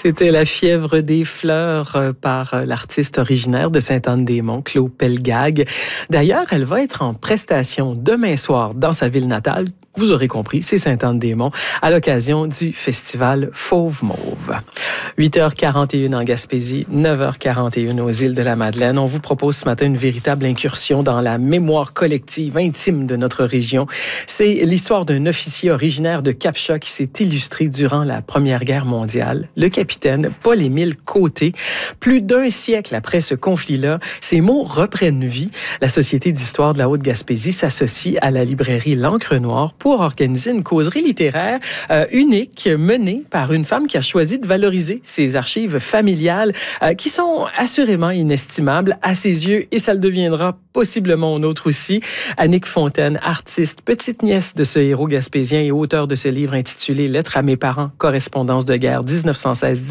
C'était La fièvre des fleurs par l'artiste originaire de Sainte-Anne-des-Monts, Claude Pelgag. D'ailleurs, elle va être en prestation demain soir dans sa ville natale. Vous aurez compris, c'est Sainte-Anne-des-Monts, à l'occasion du festival Fauve Mauve. 8h41 en Gaspésie, 9h41 aux îles de la Madeleine. On vous propose ce matin une véritable incursion dans la mémoire collective intime de notre région. C'est l'histoire d'un officier originaire de Cap-Chat qui s'est illustré durant la Première Guerre mondiale, le capitaine Paul-Émile Côté. Plus d'un siècle après ce conflit-là, ces mots reprennent vie. La Société d'histoire de la Haute-Gaspésie s'associe à la librairie L'Encre Noire pour organiser une causerie littéraire unique menée par une femme qui a choisi de valoriser ses archives familiales qui sont assurément inestimables à ses yeux et ça le deviendra possiblement au nôtre aussi. Annick Fontaine, artiste, petite nièce de ce héros gaspésien et auteur de ce livre intitulé « Lettres à mes parents, correspondance de guerre 1916-1918 »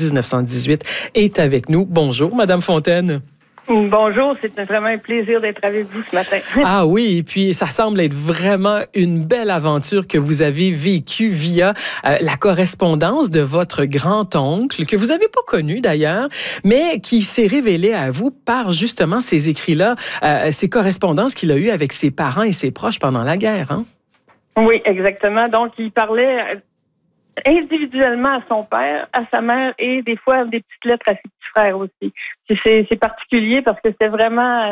est avec nous. Bonjour, Madame Fontaine. Bonjour, c'est vraiment un plaisir d'être avec vous ce matin. Ah oui, et puis ça semble être vraiment une belle aventure que vous avez vécue via la correspondance de votre grand-oncle, que vous n'avez pas connu d'ailleurs, mais qui s'est révélé à vous par justement ces écrits-là, ces correspondances qu'il a eues avec ses parents et ses proches pendant la guerre. Hein? Oui, exactement. Donc, il parlait individuellement à son père, à sa mère et des fois des petites lettres à ses petits frères aussi. C'est particulier parce que c'est vraiment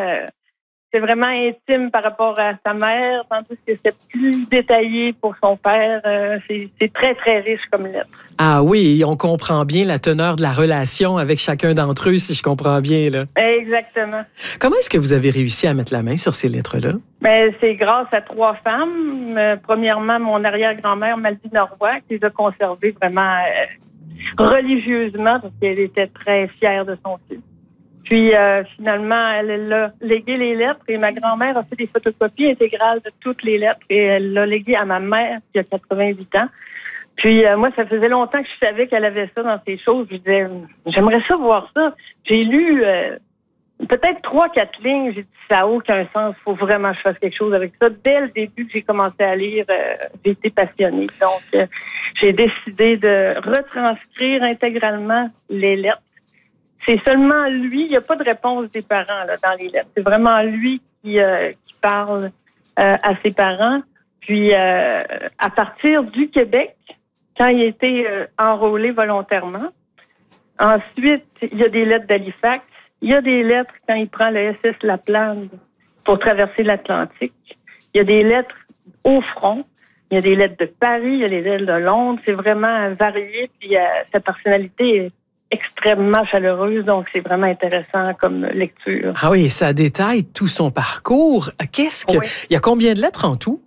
intime par rapport à sa mère, tandis que c'est plus détaillé pour son père. C'est très, très riche comme lettre. Ah oui, on comprend bien la teneur de la relation avec chacun d'entre eux, si je comprends bien, là. Exactement. Comment est-ce que vous avez réussi à mettre la main sur ces lettres-là? Ben, c'est grâce à 3 femmes. Premièrement, mon arrière-grand-mère, Malvine Roy, qui les a conservées vraiment religieusement parce qu'elle était très fière de son fils. Puis, finalement, elle a légué les lettres et ma grand-mère a fait des photocopies intégrales de toutes les lettres et elle l'a légué à ma mère qui a 88 ans. Puis, moi, ça faisait longtemps que je savais qu'elle avait ça dans ses choses. Je disais, j'aimerais ça voir ça. J'ai lu peut-être 3-4 lignes. J'ai dit, ça n'a aucun sens. Il faut vraiment que je fasse quelque chose avec ça. Dès le début que j'ai commencé à lire, j'ai été passionnée. Donc, j'ai décidé de retranscrire intégralement les lettres. C'est seulement lui, il n'y a pas de réponse des parents là, dans les lettres. C'est vraiment lui qui parle à ses parents. Puis, à partir du Québec, quand il a été enrôlé volontairement. Ensuite, il y a des lettres d'Halifax. Il y a des lettres quand il prend le SS Lapland pour traverser l'Atlantique. Il y a des lettres au front. Il y a des lettres de Paris, il y a des lettres de Londres. C'est vraiment varié. Puis, sa personnalité est extrêmement chaleureuse, donc c'est vraiment intéressant comme lecture. Ah oui, ça détaille tout son parcours. Oui. Il y a combien de lettres en tout?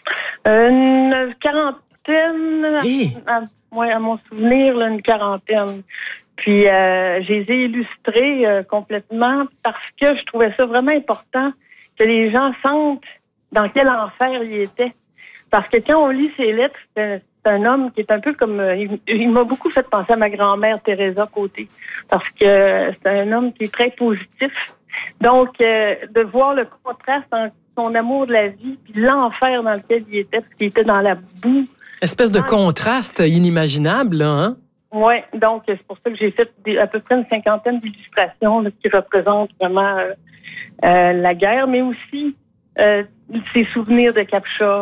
Une quarantaine, Hey. à mon souvenir, là, une quarantaine. Puis, je les ai illustrées complètement parce que je trouvais ça vraiment important que les gens sentent dans quel enfer il était. Parce que quand on lit ses lettres, c'est un homme qui est un peu comme... il m'a beaucoup fait penser à ma grand-mère Thérèse Côté. Parce que c'est un homme qui est très positif. Donc, de voir le contraste entre son amour de la vie puis l'enfer dans lequel il était, parce qu'il était dans la boue. Espèce de contraste inimaginable, là, hein? Oui, donc c'est pour ça que j'ai fait à peu près une 50aine d'illustrations là, qui représentent vraiment la guerre, mais aussi ses souvenirs de Cap-Chat.